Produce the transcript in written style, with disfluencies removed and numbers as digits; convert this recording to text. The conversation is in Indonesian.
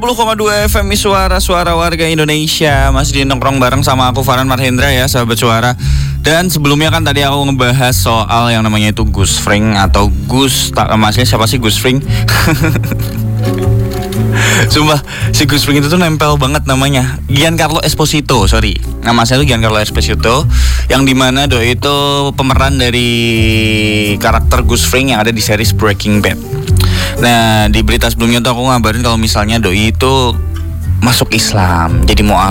10,2 FM Suara Warga Indonesia. Masih di nongkrong bareng sama aku Farhan Marhendra ya, sahabat suara. Dan sebelumnya kan tadi aku ngebahas soal yang namanya itu Gus Fring atau Gus, maksudnya siapa sih Gus Fring? Sumpah, si Gus Fring itu tuh nempel banget namanya. Giancarlo Esposito, sorry. Nama saya itu Giancarlo Esposito, yang dimana doi itu pemeran dari karakter Gus Fring yang ada di series Breaking Bad. Nah, di berita sebelumnya tuh aku ngabarin kalau misalnya doi itu masuk Islam, jadi mu'alaf.